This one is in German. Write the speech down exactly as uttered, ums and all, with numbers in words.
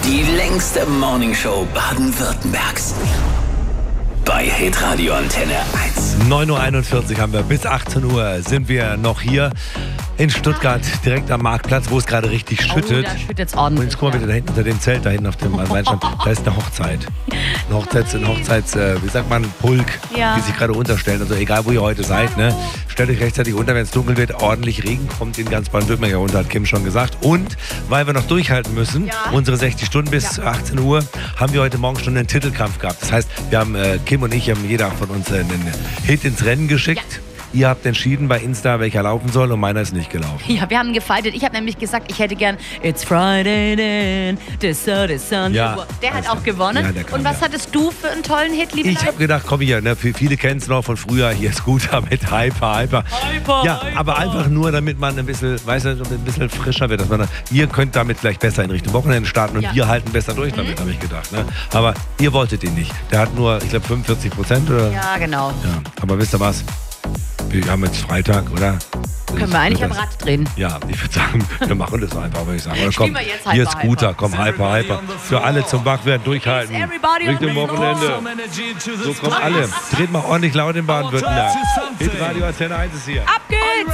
Die längste Morningshow Baden-Württembergs. Bei Hitradio Antenne eins. neun Uhr einundvierzig haben wir. Bis achtzehn Uhr sind wir noch hier in Stuttgart, direkt am Marktplatz, wo es gerade richtig schüttet. Oh, da schüttet's ordentlich. Und jetzt guck mal bitte da hinten unter dem Zelt, da hinten auf dem Weinstand, da ist eine Hochzeit. Eine Hochzeits, ein Hochzeits, äh, wie sagt man, Pulk, Ja. die sich gerade unterstellen. Also egal, wo ihr heute seid, ne? Stellt euch rechtzeitig unter, wenn es dunkel wird. Ordentlich Regen kommt in ganz Baden-Württemberg runter, hat Kim schon gesagt. Und weil wir noch durchhalten müssen, Ja. unsere sechzig Stunden bis Ja. achtzehn Uhr, haben wir heute Morgen schon einen Titelkampf gehabt. Das heißt, wir haben, äh, Kim und ich haben jeder von uns einen Hit ins Rennen geschickt. Ja. Ihr habt entschieden bei Insta, welcher laufen soll, und meiner ist nicht gelaufen. Ja, wir haben gefightet. Ich habe nämlich gesagt, ich hätte gern It's Friday then, the sun is Sunday. Ja. Der hat Also, auch gewonnen. ja, der kann, Und was ja. hattest du für einen tollen Hit, liebe Ich habe gedacht, komm hier, ne, viele kennen es noch von früher, hier Scooter mit Hyper, Hyper. Hyper, Ja, Hyper. aber einfach nur, damit man ein bisschen, weißt du, ein bisschen frischer wird. Dass man, ihr könnt damit vielleicht besser in Richtung Wochenende starten und Ja. wir halten besser durch damit, habe ich gedacht. Ne? Aber ihr wolltet ihn nicht. Der hat nur, ich glaube, fünfundvierzig Prozent oder? Ja, genau. Ja. Aber wisst ihr was? Wir haben jetzt Freitag, oder? Können wir eigentlich am Das- Rad drehen. Ja, ich würde sagen, wir machen das einfach, würde ich sagen. Oder Spielen komm, wir jetzt hier Hyper, Scooter, Hyper. komm, Hyper, Hyper. Für alle zum Wachwerden durchhalten. Is everybody on Richtung the floor? Wochenende. So kommen alle. Dreht mal ordentlich laut in Baden-Württemberg. Hitradio Antenne eins ist hier. Ab geht's!